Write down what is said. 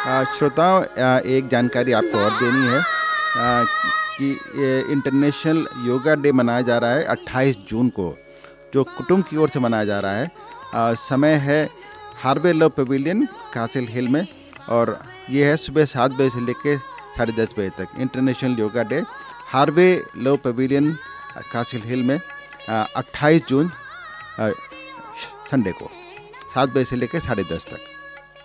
श्रोताओं, एक जानकारी आपको और देनी है कि ये इंटरनेशनल योगा डे मनाया जा रहा है 28 जून को, जो कुटुंब की ओर से मनाया जा रहा है। समय है हार्वे लव पवेलियन कासिल हिल में, और ये है सुबह 7 बजे से लेकर 10:30 बजे तक। International yoga day Harvey love pavilion कासिल हिल में 28 जून संडे को 7 बजे से लेकर 10:30 तक।